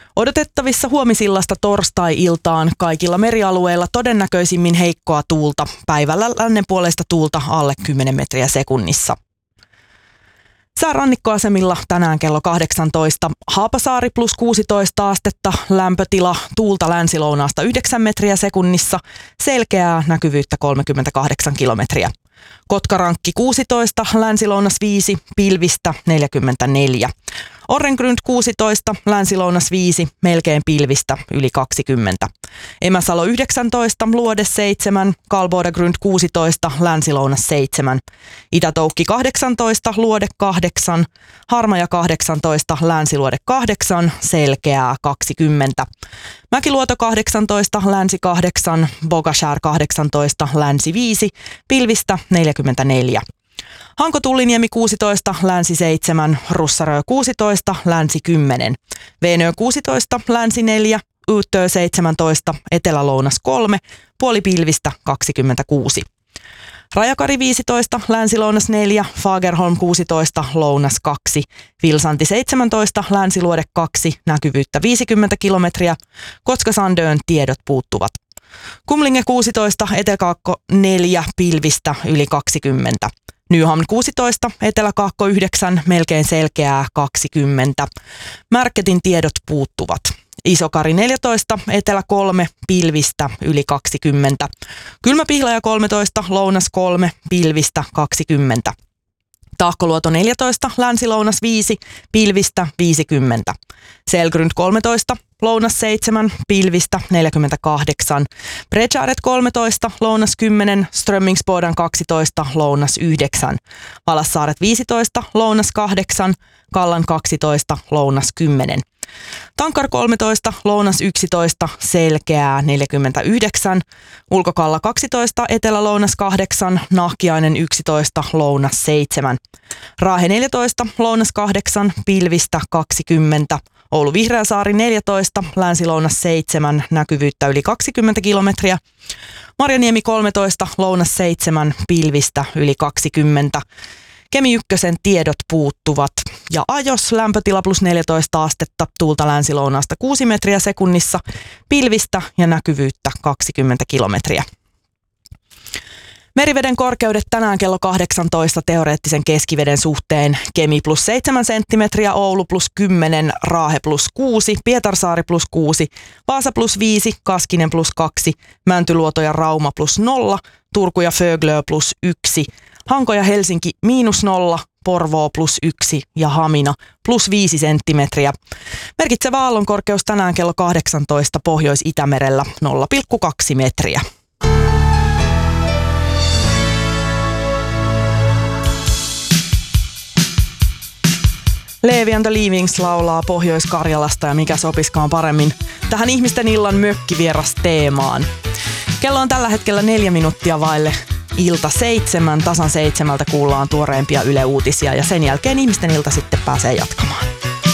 Odotettavissa huomisillasta torstai-iltaan kaikilla merialueilla todennäköisimmin heikkoa tuulta, päivällä lännenpuoleista tuulta alle 10 metriä sekunnissa. Sää rannikkoasemilla tänään kello 18. Haapasaari plus 16 astetta, lämpötila tuulta länsilounaasta 9 metriä sekunnissa, selkeää näkyvyyttä 38 kilometriä. Kotkarankki 16, länsilounas 5, pilvistä 44. Orrengrund 16, länsilounas 5, melkein pilvistä yli 20. Emäsalo 19, luode 7, Kalbodagrund 16, länsilounas 7. Itätoukki 18, luode 8, Harmaja 18, länsiluode 8, selkeää 20. Mäkiluoto 18, länsi 8, Bogashär 18, länsi 5, pilvistä 44. Hanko-Tulliniemi 16, länsi 7, Russarö 16, länsi 10, Veenö 16, länsi 4, Uutö 17, etelälounas 3, puolipilvistä 26. Rajakari 15, länsilounas 4, Fagerholm 16, lounas 2, Vilsanti 17, länsiluode 2, näkyvyyttä 50 kilometriä, Kotka-Sandön tiedot puuttuvat. Kumlinge 16, Eteläkaakko 4, pilvistä yli 20. Nyhamn 16, Eteläkaakko 9, melkein selkeää 20. Märketin tiedot puuttuvat. Isokari 14, Etelä 3, pilvistä yli 20. Kylmäpihlaja 13, lounas 3, pilvistä 20. Tahkoluoto 14, länsilounas 5, pilvistä 50. Selgrund 13, lounas 7, pilvistä 48. Bredskäret 13, lounas 10, Strömmingsboden 12, lounas 9. Valassaaret 15, lounas 8, Kallan 12, lounas 10. Tankar 13, lounas 11, selkeää 49. Ulkokalla 12, etelä-lounas 8, Nahkiainen 11, lounas 7. Raahe 14, lounas 8, pilvistä 20. Oulu Vihreäsaari 14, länsi-lounas 7, näkyvyyttä yli 20 kilometriä. Marjaniemi 13, lounas 7, pilvistä yli 20. Kemi ykkösen tiedot puuttuvat. Ja Ajos lämpötila plus 14 astetta, tuulta länsilounaasta 6 metriä sekunnissa, pilvistä ja näkyvyyttä 20 kilometriä. Meriveden korkeudet tänään kello 18 teoreettisen keskiveden suhteen. Kemi plus 7 senttimetriä, Oulu plus 10, Raahe plus 6, Pietarsaari plus 6, Vaasa plus 5, Kaskinen plus 2, Mäntyluoto ja Rauma plus 0, Turku ja Föglö plus 1, Hanko ja Helsinki miinus 0, Porvoo plus 1 ja Hamina plus 5 senttimetriä. Merkitsevä aallonkorkeus tänään kello 18 Pohjois-Itämerellä 0,2 metriä. Leevi and the Leavings laulaa Pohjois-Karjalasta ja mikä sopiskaan paremmin tähän ihmisten illan mökkivieras teemaan. Kello on tällä hetkellä 4 minuuttia vaille ilta 7. Tasan 7 kuullaan tuoreimpia Yle Uutisia ja sen jälkeen ihmisten ilta sitten pääsee jatkamaan.